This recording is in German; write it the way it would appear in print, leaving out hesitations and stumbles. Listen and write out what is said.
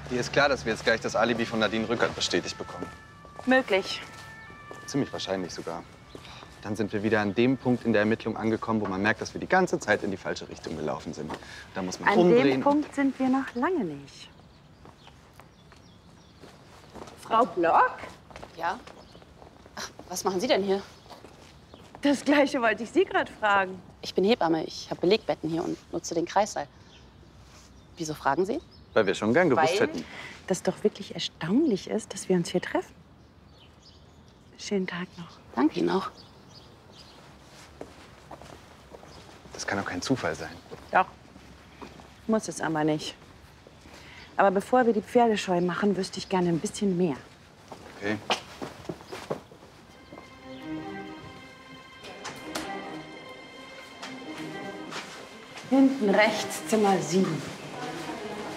Dir ist klar, dass wir jetzt gleich das Alibi von Nadine Rückert bestätigt bekommen. Möglich. Ziemlich wahrscheinlich sogar. Dann sind wir wieder an dem Punkt in der Ermittlung angekommen, wo man merkt, dass wir die ganze Zeit in die falsche Richtung gelaufen sind. Da muss man umdrehen. An dem Punkt sind wir noch lange nicht. Frau Block? Ja? Ach, was machen Sie denn hier? Das Gleiche wollte ich Sie gerade fragen. Ich bin Hebamme. Ich habe Belegbetten hier und nutze den Kreissaal. Wieso fragen Sie? Weil wir schon gern gewusst hätten. Das doch wirklich erstaunlich ist, dass wir uns hier treffen. Schönen Tag noch. Danke Ihnen auch. Das kann doch kein Zufall sein. Doch. Muss es aber nicht. Aber bevor wir die Pferdescheu machen, wüsste ich gerne ein bisschen mehr. Okay. Hinten rechts, Zimmer 7.